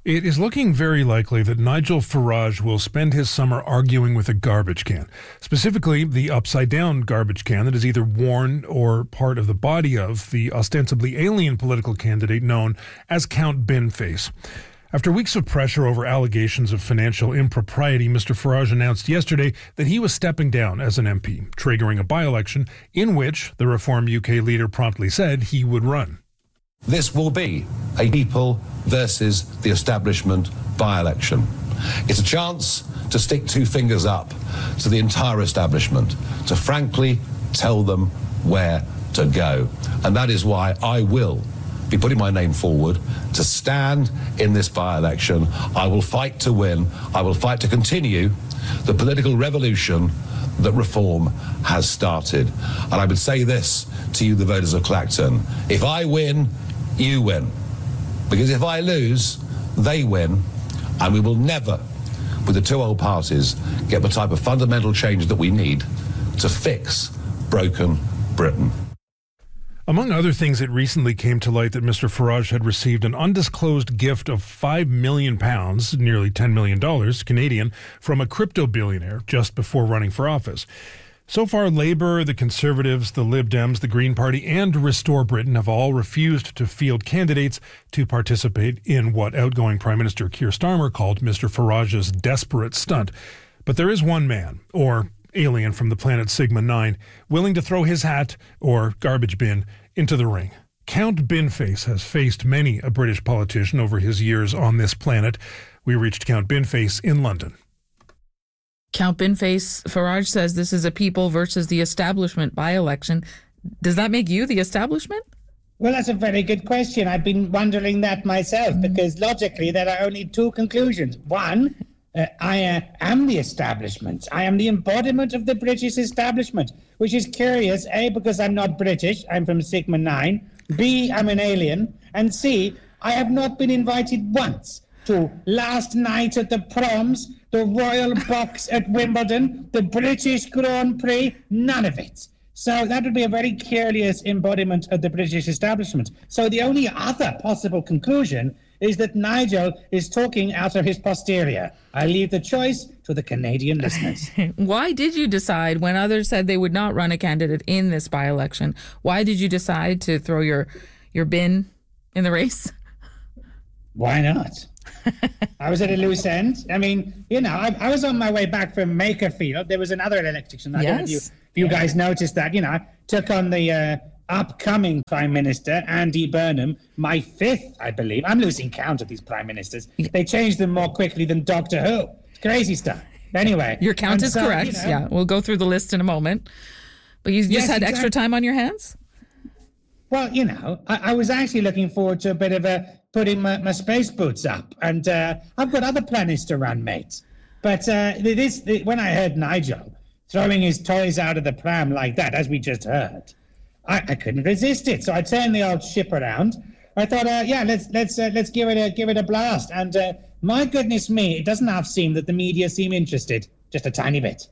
It is looking very likely that Nigel Farage will spend his summer arguing with a garbage can, specifically the upside-down garbage can that is either worn or part of the body of the ostensibly alien political candidate known as Count Binface. After weeks of pressure over allegations of financial impropriety, Mr. Farage announced yesterday that he was stepping down as an MP, triggering a by-election in which the Reform UK leader promptly said he would run. This will be a people versus the establishment by-election. It's a chance to stick two fingers up to the entire establishment, to frankly tell them where to go. And that is why I will be putting my name forward to stand in this by-election. I will fight to win. I will fight to continue the political revolution that Reform has started. And I would say this to you, the voters of Clacton. If I win, you win. Because if I lose, they win. And we will never, with the two old parties, get the type of fundamental change that we need to fix broken Britain. Among other things, it recently came to light that Mr. Farage had received an undisclosed gift of £5 million, nearly $10 million Canadian, from a crypto billionaire just before running for office. So far, Labour, the Conservatives, the Lib Dems, the Green Party, and Restore Britain have all refused to field candidates to participate in what outgoing Prime Minister Keir Starmer called Mr. Farage's desperate stunt. But there is one man, or alien from the planet Sigma-9, willing to throw his hat, or garbage bin, into the ring. Count Binface has faced many a British politician over his years on this planet. We reached Count Binface in London. Count Binface, Farage says this is a people versus the establishment by-election. Does that make you the establishment? Well, that's a very good question. I've been wondering that myself, because logically there are only two conclusions. One, I am the establishment. I am the embodiment of the British establishment, which is curious, A, because I'm not British, I'm from Sigma-9, B, I'm an alien, and C, I have not been invited once to last night at the proms, the Royal Box at Wimbledon, the British Grand Prix, none of it. So that would be a very curious embodiment of the British establishment. So the only other possible conclusion is that Nigel is talking out of his posterior. I leave the choice to the Canadian listeners. Why did you decide, when others said they would not run a candidate in this by-election, why did you decide to throw your bin in the race? Why not? I was at a loose end. I mean, you know, I was on my way back from Makerfield. There was another election. I don't know if you guys noticed that. You know, I took on the upcoming Prime Minister, Andy Burnham, my fifth, I believe. I'm losing count of these Prime Ministers. They change them more quickly than Doctor Who. It's crazy stuff. Anyway. Your count is correct. You know, yeah, we'll go through the list in a moment. But you just had extra time on your hands? Well, you know, I was actually looking forward to a bit of putting my space boots up. And I've got other planets to run, mate. But when I heard Nigel throwing his toys out of the pram like that, as we just heard, I couldn't resist it. So I turned the old ship around. I thought, let's give it a blast. And my goodness me, it doesn't half seem that the media seem interested, just a tiny bit.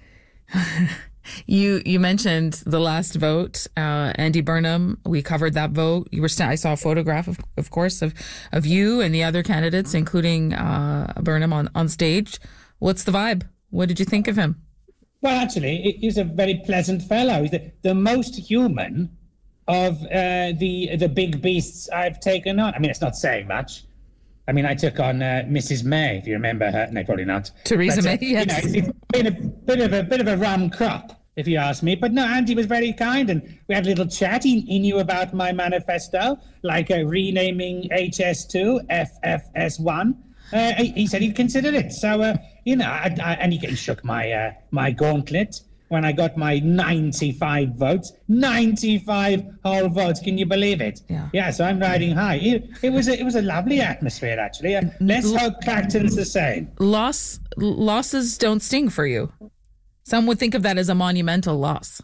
You mentioned the last vote, Andy Burnham. We covered that vote. You were. I saw a photograph, of course, of you and the other candidates, including Burnham on stage. What's the vibe? What did you think of him? Well, actually, he's a very pleasant fellow. He's the most human of the big beasts I've taken on. I mean, it's not saying much. I mean, I took on Mrs. May, if you remember her. No, probably not. Theresa May, yes. You know, it's been a bit of a rum crop, if you ask me. But no, Andy was very kind, and we had a little chat. He knew about my manifesto, like renaming HS2 FFS1. He said he'd consider it. So, you know, and he shook my gauntlet when I got my 95 votes. 95 whole votes. Can you believe it? Yeah, so I'm riding high. It was a lovely atmosphere, actually. Let's hope Clacton's the same. Losses don't sting for you. Some would think of that as a monumental loss.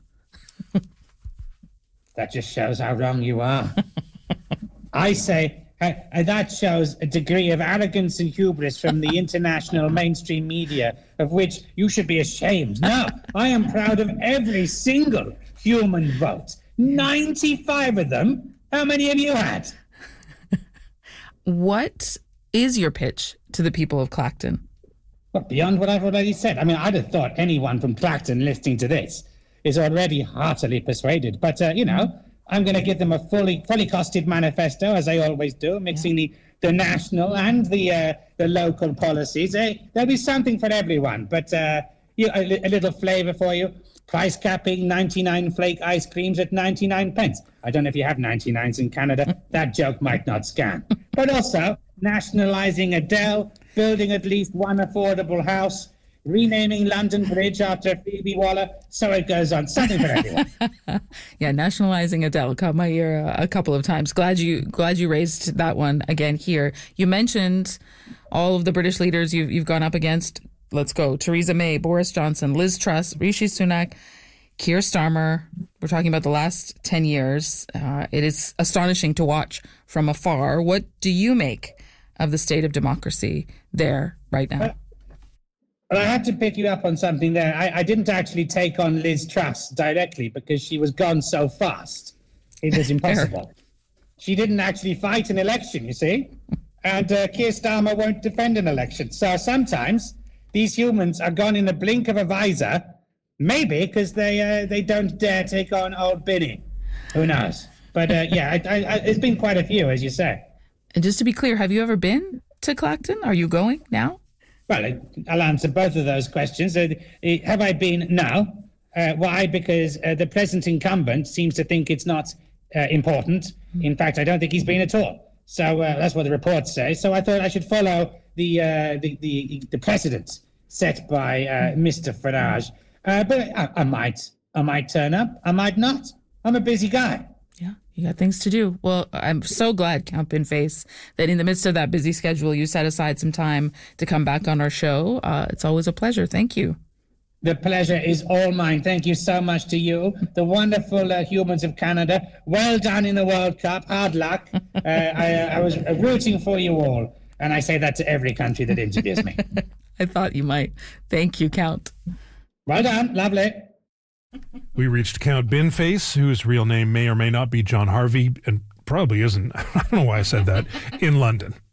That just shows how wrong you are. I say that shows a degree of arrogance and hubris from the international mainstream media, of which you should be ashamed. No, I am proud of every single human vote. 95 of them. How many have you had? What is your pitch to the people of Clacton? Well, beyond what I've already said. I mean, I'd have thought anyone from Clacton listening to this is already heartily persuaded. But, I'm going to give them a fully costed manifesto, as I always do, mixing the national and the local policies. There'll be something for everyone. But a little flavour for you. Price capping 99 flake ice creams at 99 pence. I don't know if you have 99s in Canada. That joke might not scan. But also nationalising Adele, building at least one affordable house, renaming London Bridge after Phoebe Waller. So it goes on. Something for everyone. Yeah, nationalising Adele caught my ear a couple of times. Glad you raised that one again here. You mentioned all of the British leaders you've gone up against. Let's go. Theresa May, Boris Johnson, Liz Truss, Rishi Sunak, Keir Starmer. We're talking about the last 10 years. It is astonishing to watch from afar. What do you make of the state of democracy there right now? Well, I had to pick you up on something there. I didn't actually take on Liz Truss directly because she was gone so fast. It was impossible. She didn't actually fight an election, you see. And Keir Starmer won't defend an election. So sometimes these humans are gone in the blink of a visor, maybe because they don't dare take on old Binny. Who knows? But it's been quite a few, as you say. And just to be clear, have you ever been to Clacton? Are you going now? Well, I'll answer both of those questions. Have I been? No. Why? Because the present incumbent seems to think it's not important. In fact, I don't think he's been at all. So that's what the reports say. So I thought I should follow the precedent set by Mr. Farage. But I might turn up. I might not. I'm a busy guy. Yeah, you got things to do. Well, I'm so glad, Count Binface, that in the midst of that busy schedule, you set aside some time to come back on our show. It's always a pleasure. Thank you. The pleasure is all mine. Thank you so much to you, the wonderful humans of Canada. Well done in the World Cup. Hard luck. I was rooting for you all. And I say that to every country that interviews me. I thought you might. Thank you, Count. Well done. Lovely. We reached Count Binface, whose real name may or may not be John Harvey, and probably isn't. I don't know why I said that, in London.